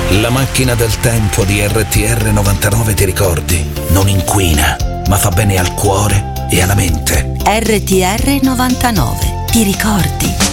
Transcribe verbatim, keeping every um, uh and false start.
La macchina del tempo di R T R novantanove, ti ricordi? Non inquina, ma fa bene al cuore e alla mente. R T R novantanove, ti ricordi?